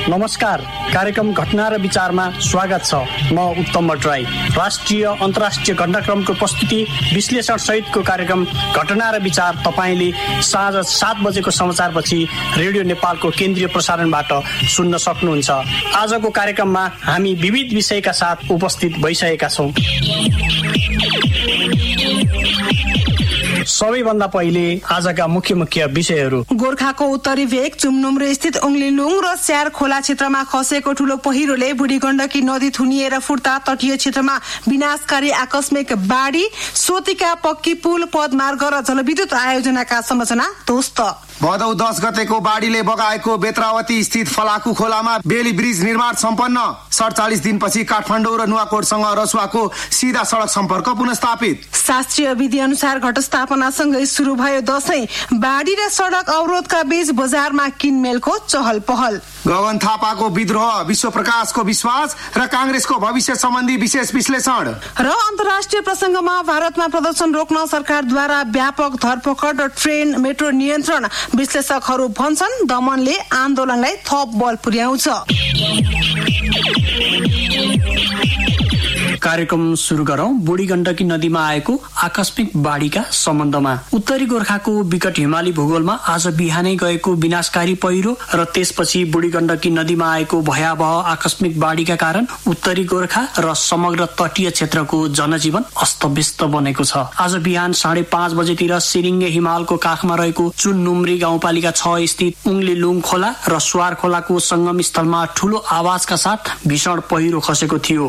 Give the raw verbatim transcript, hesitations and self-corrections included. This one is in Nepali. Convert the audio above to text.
नमस्कार, कार्यक्रम घटना र विचारमा स्वागत छ। म उत्तम भट्टराई। राष्ट्रिय अन्तर्राष्ट्रिय घटनाक्रमको प्रस्तुति विश्लेषण सहितको कार्यक्रम घटना र विचार तपाईले साँझ सात बजेको समाचारपछि रेडियो नेपालको केन्द्रीय प्रसारणबाट सुन्न सक्नुहुन्छ। आजको कार्यक्रममा हामी विविध विषयका साथ उपस्थित भइसकेका छौँ। सबैभन्दा पहिले आजका मुख्य मुख्य विषयहरू। गोर्खाको उत्तरी भेग चुमनुम्रे स्थित उङ्लिलुङ र स्यार खोला क्षेत्रमा खसेको ठूलो पहिरोले बुढी गण्डकी नदी थुनिएर फुट्दा तटीय क्षेत्रमा विनाशकारी आकस्मिक बाढी, सोतिका पक्की पुल, पदमार्ग र जलविद्युत आयोजनाका संरचना ध्वस्त। भदौ दस गतेको बाढीले बगाएको बेत्रावती स्थित फलाकु खोलामा बेली ब्रिज निर्माण सम्पन्न। सडचालिस दिनपछि काठमाडौँ र नुवाकोटसँग रसुवाको सिधा सडक सम्पर्क पुनस्थापित। शास्त्रीय विधि अनुसार घटस्थापनासँगै सुरु भयो दशैं। बाढी र सडक अवरोधका बीच बजारमा किनमेलको चहल पहल। गगन थापाको विद्रोह, विश्व प्रकाशको विश्वास र कांग्रेसको भविष्य सम्बन्धी विशेष विश्लेषण। र अन्तर्राष्ट्रिय प्रसङ्गमा भारतमा प्रदर्शन रोक्न सरकारद्वारा व्यापक धरपकड र ट्रेन मेट्रो नियन्त्रण। विश्लेषकहरू भन्छन् दमनले आन्दोलनलाई थप बल पुर्याउँछ। कार्यक्रम सुरु गरौं बुढी गण्डकी नदीमा आएको आकस्मिक बाढीका सम्बन्धमा। उत्तरी गोर्खाको विकट हिमाली भूगोलमा आज बिहानै गएको विनाशकारी पहिरो र त्यसपछि बुढी गण्डकी नदीमा आएको भयावह आकस्मिक बाढीका कारण उत्तरी गोर्खा र समग्र तटीय क्षेत्रको जनजीवन अस्तव्यस्त बनेको छ। आज बिहान साढे पाँच बजेतिर सिरिङ्गे हिमालको काखमा रहेको चुननुम्री गाउँपालिका छ स्थित उङ्लिलुङ खोला र स्वार खोलाको संगम स्थलमा ठूलो आवाजका साथ भीषण पहिरो खसेको थियो।